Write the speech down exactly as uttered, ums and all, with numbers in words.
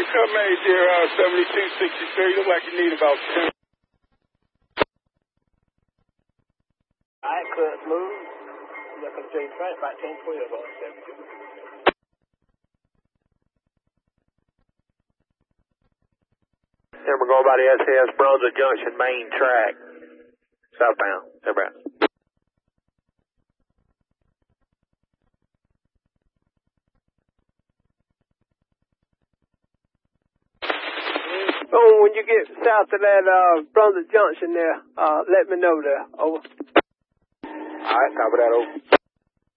Come made here, uh, seventy-two sixty-three. Look like you need about ten. I could move. Look at straight front, about ten twelve on seventy-two. And we're going by the S S Brunswick Junction main track. Southbound. Southbound. Oh, when you get south of that uh, Brunswick Junction there, uh, let me know there. Over. All right, copy that, over.